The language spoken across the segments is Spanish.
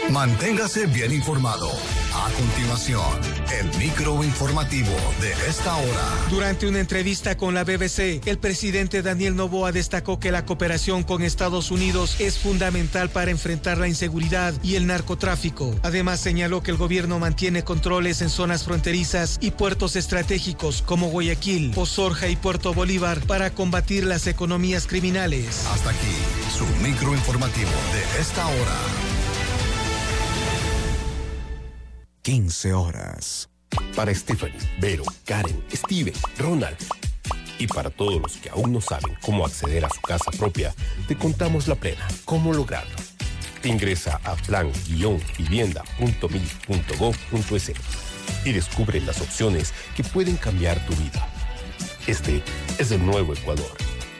Manténgase bien informado. A continuación, el microinformativo de esta hora. Durante una entrevista con la BBC, el presidente Daniel Noboa destacó que la cooperación con Estados Unidos es fundamental para enfrentar la inseguridad y el narcotráfico. Además, señaló que el gobierno mantiene controles en zonas fronterizas y puertos estratégicos como Guayaquil, Pozorja y Puerto Bolívar para combatir las economías criminales. Hasta aquí, su microinformativo de esta hora. 15 horas. Para Stephanie, Vero, Karen, Steven, Ronald y para todos los que aún no saben cómo acceder a su casa propia, te contamos la plena cómo lograrlo. Ingresa a plan-vivienda.mil.gov.es y descubre las opciones que pueden cambiar tu vida. Este es el nuevo Ecuador.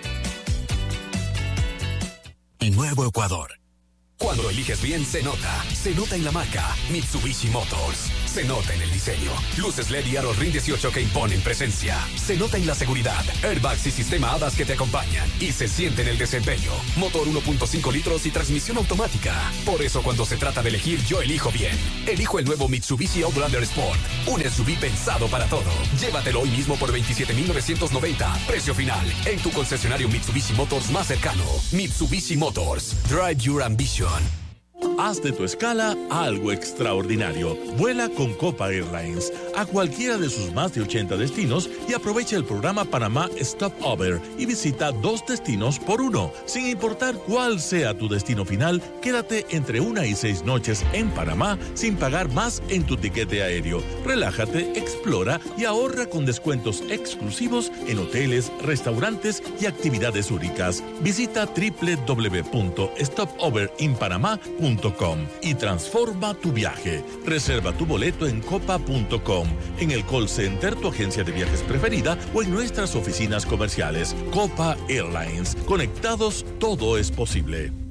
Nuevo Ecuador. Cuando eliges bien, se nota en la marca Mitsubishi Motors. Se nota en el diseño. Luces LED y aros RIN 18 que imponen presencia. Se nota en la seguridad. Airbags y sistema ADAS que te acompañan. Y se siente en el desempeño. Motor 1.5 litros y transmisión automática. Por eso cuando se trata de elegir, yo elijo bien. Elijo el nuevo Mitsubishi Outlander Sport. Un SUV pensado para todo. Llévatelo hoy mismo por $27,990. Precio final. En tu concesionario Mitsubishi Motors más cercano. Mitsubishi Motors. Drive your ambition. Haz de tu escala algo extraordinario. Vuela con Copa Airlines a cualquiera de sus más de 80 destinos y aprovecha el programa Panamá Stopover y visita 2 destinos por 1. Sin importar cuál sea tu destino final, quédate entre 1 y 6 noches en Panamá sin pagar más en tu tiquete aéreo. Relájate, explora y ahorra con descuentos exclusivos en hoteles, restaurantes y actividades únicas. Visita www.stopoverinpanama.com y transforma tu viaje. Reserva tu boleto en copa.com, en el call center, tu agencia de viajes preferida o en nuestras oficinas comerciales. Copa Airlines. Conectados, todo es posible.